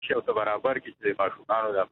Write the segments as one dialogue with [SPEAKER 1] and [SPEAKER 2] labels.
[SPEAKER 1] شي او برابر کې چې ماشومانو د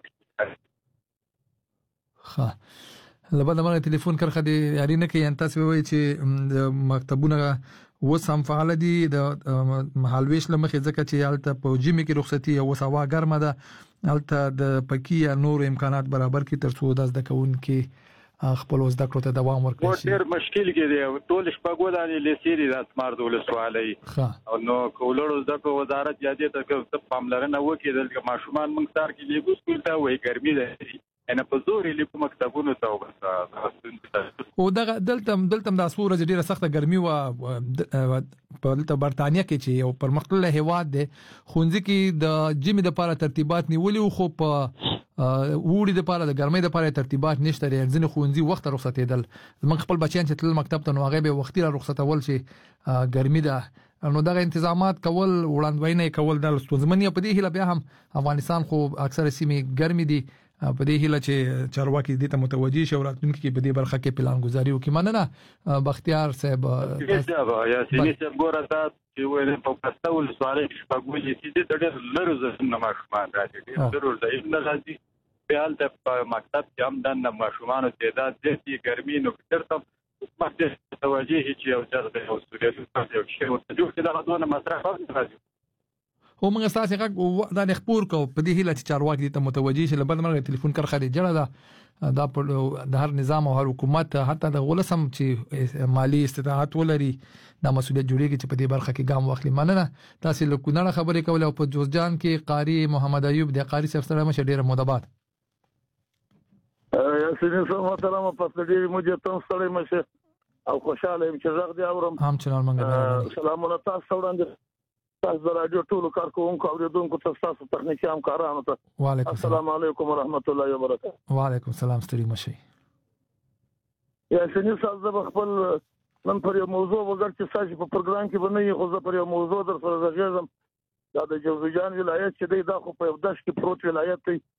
[SPEAKER 2] ښه لبنه مرغه ټلیفون کرخه دی یاري نه کوي تاسو وایي چې د مکتبونه اوس هم فعال دي د مهالويش لمخې ځکه چې هلته په جیمي کې رخصتي او سوا ګرمه ده هلته د پکی یا نور امکانات برابر کی ترڅو د زده کوونکو خپل زده کړو ته دوام ورکړي شي
[SPEAKER 1] ډېر مشکل کې دی ټول شپږ ولانې لسيري د اسمار د ولسوالۍ او نو کولړو زده کړو وزارت یادې ته پاملرنه وکړي د ماشومان موږ تار کې لیګو سکول ته وایي ګرمي ده انا په زور لیکو مکتبونو ته او
[SPEAKER 2] دلته د اسوره ډیره سخته ګرمي و په برتانیا کې چې یو پرمختللی هیواد دی خونځي کې د جیمي د لپاره ترتیبات نیولې خو په وړي د لپاره د ګرمۍ د لپاره ترتیبات نشته لري ځنه خونځي وخت رخصتېدل من خپل بچیان چې تل مکتب ته نو هغه به وختي رخصتول شي ګرمي ده نو دغه تنظیمات کول وړاندوینه کول د ستونزمنې په دې هله بیا هم افغانستان خو اکثر سیمې ګرمي دي په دې هله چې چارواکي دې ته متوجي شي او راتلونکي کې په دې برخه کې پلان گزاري وکړي مننه بختیار صاحب
[SPEAKER 1] یا سینې صاحب ګوره تاسو چې وایي په پښتو سوالې شپږولې چې دې ډېر لږ زنه ماشومان راځي ضرور ده نه راځي په حالت په مکتب کې هم د ماشومانو تعداد زیاتې ګرمي نو ترته حکومت توجه چې یو ځل به مسؤلیت یو شی ورته جوړ کړي دا غوونه مصرف راځي
[SPEAKER 2] او موږ تاسو غږ دا خبر کو په دې هله چې چارواکي ته متوجي شي لبل مرګ ټلیفون کرخه دی جړه دا په د هر نظام او هر حکومت حتی د ولسم چې مالی استطاعت ولري دا مسؤلیت جوړیږي چې په دې برخه کې ګام واخلي مننه تاسو له کونړ خبرې کول او په جوزجان کې قاری محمد ایوب د قاری صاحب سره مشه ډیره مودبات
[SPEAKER 3] سینې سم محترم په دې موږ ته سره مشه او خوشاله يم چې زغ دي اورم
[SPEAKER 2] هم چنل منګه
[SPEAKER 3] سلام علیکم تاسو وړاندې تاسو د رادیو ټولو کارکونکو او اوریدونکو تاسو تخنیکی همکارانو ته
[SPEAKER 2] وعلیکم
[SPEAKER 3] السلام علیکم ورحمت الله وبرکاته
[SPEAKER 2] وعلیکم السلام ستړي مشي
[SPEAKER 3] یا سینې تاسو خپل نن پر یو موضوع وګر چې تاسو په پروګرام کې باندې خو زه پر یو موضوع در سره راځم دا د جوزجان ولایت چې دا خو په یو داش کې پروت ولایت دی